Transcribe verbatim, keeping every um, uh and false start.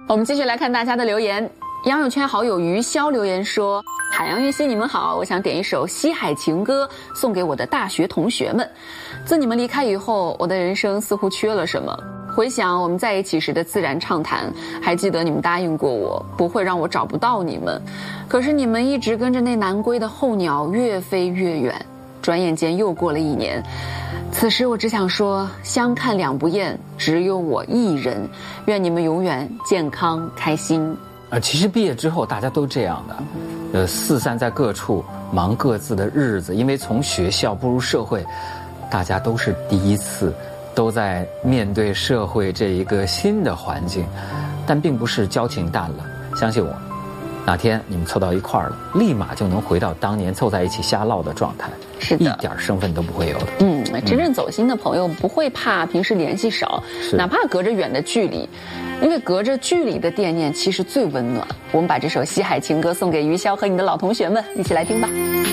我们继续来看大家的留言。杨友圈好友余潇留言说：海洋、玉溪，你们好，我想点一首《西海情歌》送给我的大学同学们。自你们离开以后，我的人生似乎缺了什么。回想我们在一起时的自然畅谈，还记得你们答应过我不会让我找不到你们，可是你们一直跟着那南归的候鸟越飞越远，转眼间又过了一年。此时我只想说，相看两不厌，只有我一人。愿你们永远健康开心。 呃，其实毕业之后大家都这样的，呃，四散在各处，忙各自的日子。因为从学校步入社会，大家都是第一次，都在面对社会这一个新的环境，但并不是交情淡了。相信我，哪天你们凑到一块儿了，立马就能回到当年凑在一起瞎唠的状态， 是的， 一点身份都不会有的。 嗯，真正走心的朋友不会怕平时联系少，哪怕隔着远的距离，因为隔着距离的惦念其实最温暖。我们把这首《西海情歌》送给余潇和你的老同学们，一起来听吧。